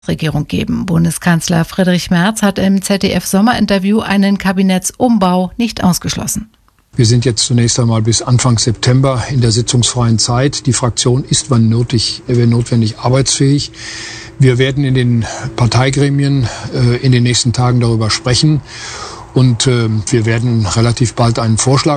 Regierung geben. Bundeskanzler Friedrich Merz hat im ZDF-Sommerinterview einen Kabinettsumbau nicht ausgeschlossen. Wir sind jetzt zunächst einmal bis Anfang September in der sitzungsfreien Zeit. Die Fraktion ist, wenn notwendig, arbeitsfähig. Wir werden in den Parteigremien in den nächsten Tagen darüber sprechen und wir werden relativ bald einen Vorschlag